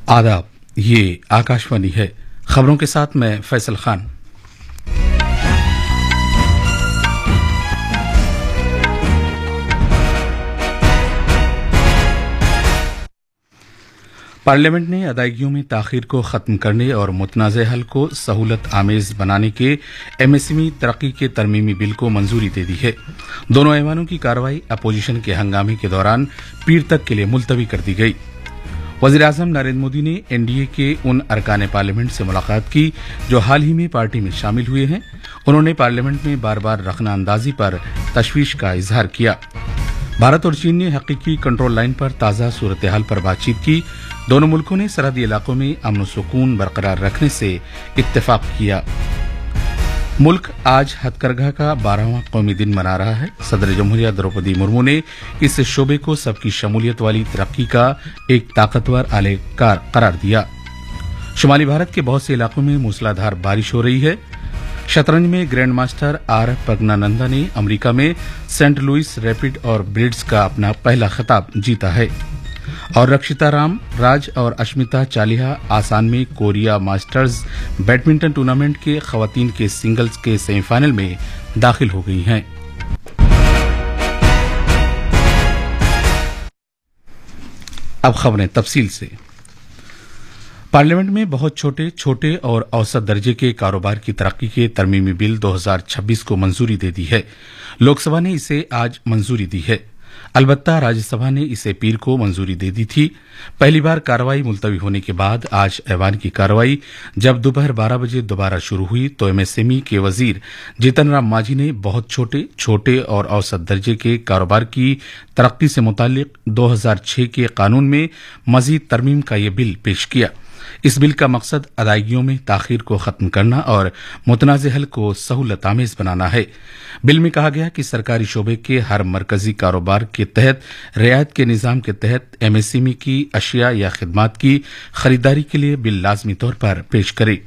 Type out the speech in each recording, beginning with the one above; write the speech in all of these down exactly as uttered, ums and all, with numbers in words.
आदाब, ये आकाशवाणी है। खबरों के साथ मैं फैसल खान। पार्लियामेंट ने अदायगियों में ताखीर को खत्म करने और मुतनाज़ हल को सहूलत आमेज बनाने के एमएसएमई तरक्की के तरमीमी बिल को मंजूरी दे दी है। दोनों ऐवानों की कार्रवाई अपोजिशन के हंगामे के दौरान पीर तक के लिए मुलतवी कर दी गई। वज़ीर-ए-आज़म नरेंद्र मोदी ने एनडीए के उन अरकान पार्लियामेंट से मुलाकात की जो हाल ही में पार्टी में शामिल हुए हैं। उन्होंने पार्लियामेंट में बार बार रखना अंदाजी पर तशवीश का इजहार किया। भारत और चीन ने हकीकी कंट्रोल लाइन पर ताज़ा सूरत हाल पर बातचीत की। दोनों मुल्कों ने सरहदी इलाकों में अमन और सुकून बरकरार रखने से इत्तेफाक किया। मुल्क आज हथकरघा का बारहवां कौमी दिन मना रहा है। सदर जमहूरिया द्रौपदी मुर्मू ने इस शोबे को सबकी शमूलियत वाली तरक्की का एक ताकतवर आलेकार करार दिया। शुमाली भारत के बहुत से इलाकों में मूसलाधार बारिश हो रही है। शतरंज में ग्रैंड मास्टर आर प्रज्ञानंदा ने अमेरिका में सेंट लुइस रैपिड और ब्रिड्स का अपना पहला खिताब जीता है। और रक्षिता राम राज और अश्मिता चालिहा आसाम में कोरिया मास्टर्स बैडमिंटन टूर्नामेंट के खवातीन के सिंगल्स के सेमीफाइनल में दाखिल हो गई हैं। अब खबरें तफसील से। पार्लियामेंट में बहुत छोटे छोटे और औसत दर्जे के कारोबार की तरक्की के तरमीमी बिल दो हज़ार छब्बीस को मंजूरी दे दी है। लोकसभा ने इसे आज मंजूरी दी है। अलबत्ता राज्यसभा ने इसे पीर को मंजूरी दे दी थी। पहली बार कार्रवाई मुलतवी होने के बाद आज ऐवान की कार्रवाई जब दोपहर बारह बजे दोबारा शुरू हुई तो एमएसएमई के वजीर जीतन राम मांझी ने बहुत छोटे छोटे और औसत दर्जे के कारोबार की तरक्की से मुताल्लिक दो हज़ार छह के कानून में मजीद तरमीम का यह बिल पेश किया। इस बिल का मकसद अदायगियों में ताखीर को खत्म करना और मुतनाज़ हल को सहूलत आमेज बनाना है। बिल में कहा गया कि सरकारी शोबे के हर मरकजी कारोबार के तहत रियायत के निज़ाम के तहत एमएसएमई की अशिया या खिदमात की खरीदारी के लिए बिल लाजमी तौर पर पेश करे।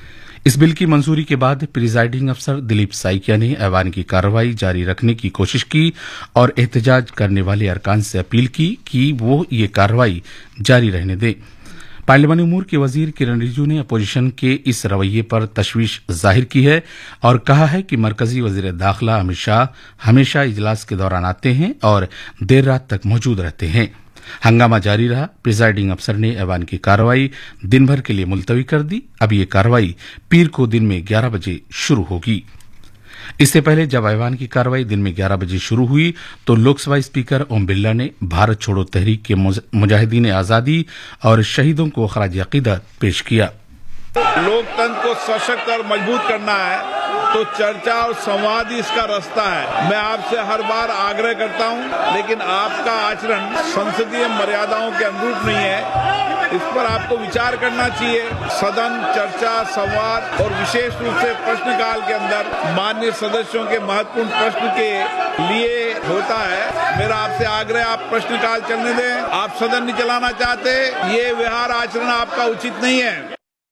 इस बिल की मंजूरी के बाद प्रिजाइडिंग अफसर दिलीप साइकिया ने ऐवान की कार्रवाई जारी रखने की कोशिश की और एहतजाज करने वाले अरकान से अपील की कि वो ये कार्रवाई जारी रहने दें। पार्लियामानी उमूर के वजीर किरण रिजिजू ने अपोजिशन के इस रवैये पर तशवीश जाहिर की है और कहा है कि मरकजी वजीर दाखिला अमित शाह हमेशा इजलास के दौरान आते हैं और देर रात तक मौजूद रहते हैं। हंगामा जारी रहा। प्रिजाइडिंग अफसर ने ऐवान की कार्रवाई दिन भर के लिए मुलतवी कर दी। अब ये कार्रवाई पीर को दिन में ग्यारह बजे शुरू होगी। इससे पहले जब ऐवान की कार्रवाई दिन में ग्यारह बजे शुरू हुई तो लोकसभा स्पीकर ओम बिरला ने भारत छोड़ो तहरीक के मुजाहिदीन आजादी और शहीदों को खराज अकीदत पेश किया। लोकतंत्र को सशक्त और मजबूत करना है तो चर्चा और संवाद ही इसका रास्ता है। मैं आपसे हर बार आग्रह करता हूं, लेकिन आपका आचरण संसदीय मर्यादाओं के अनुरूप नहीं है। इस पर आपको विचार करना चाहिए। सदन चर्चा, संवाद और विशेष रूप से प्रश्नकाल के अंदर माननीय सदस्यों के महत्वपूर्ण प्रश्न के लिए होता है। मेरा आपसे आग्रह, आप प्रश्नकाल चलने दें। आप सदन नहीं चलाना चाहते, ये व्यवहार आचरण आपका उचित नहीं है।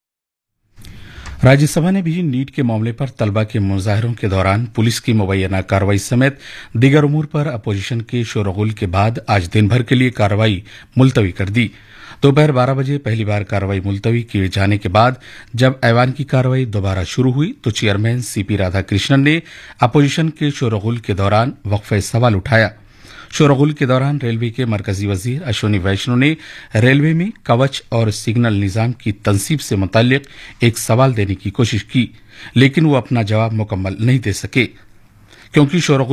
राज्यसभा ने भी नीट के मामले पर तलबा के मुजाहरों के दौरान पुलिस की मुबैना कार्रवाई समेत दीगर उमूर पर अपोजिशन के शोरगुल के बाद आज दिन भर के लिए कार्रवाई मुलतवी कर दी। दोपहर बारह बजे पहली बार कार्रवाई मुलतवी किए जाने के बाद जब ऐवान की कार्रवाई दोबारा शुरू हुई तो चेयरमैन सीपी राधाकृष्णन ने अपोजिशन के शोरगुल के दौरान वक्फे सवाल उठाया। शोरगुल के दौरान रेलवे के मरकजी वजीर अश्विनी वैष्णव ने रेलवे में कवच और सिग्नल निजाम की तनसीब से मुताल्लिक एक सवाल देने की कोशिश की, लेकिन वो अपना जवाब मुकम्मल नहीं दे सके क्योंकि शोरगुल